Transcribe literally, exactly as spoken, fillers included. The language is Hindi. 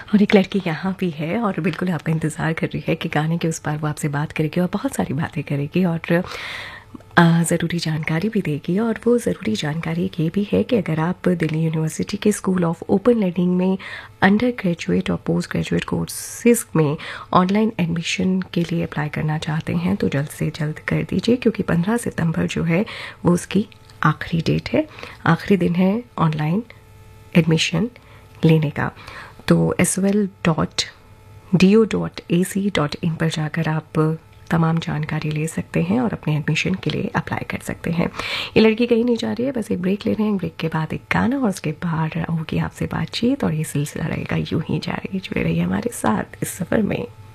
और एक लड़की यहाँ भी है और बिल्कुल आपका इंतज़ार कर रही है कि गाने के उस पार वो आपसे बात करेगी और बहुत सारी बातें करेगी और ज़रूरी जानकारी भी देगी। और वो ज़रूरी जानकारी ये भी है कि अगर आप दिल्ली यूनिवर्सिटी के स्कूल ऑफ ओपन लर्निंग में अंडर ग्रेजुएट और पोस्ट ग्रेजुएट कोर्सेज में ऑनलाइन एडमिशन के लिए अप्लाई करना चाहते हैं तो जल्द से जल्द कर दीजिए, क्योंकि पंद्रह सितंबर जो है वो उसकी आखिरी डेट है, आखिरी दिन है ऑनलाइन एडमिशन लेने का। तो as well dot D O dot A C dot in पर जाकर आप तमाम जानकारी ले सकते हैं और अपने एडमिशन के लिए अप्लाई कर सकते हैं। ये लड़की कहीं नहीं जा रही है, बस एक ब्रेक ले रहे हैं, ब्रेक के बाद एक गाना और उसके बाद होगी आपसे बातचीत और ये सिलसिला रहेगा यूं ही जारी। जुड़े रहिए हमारे साथ इस सफ़र में।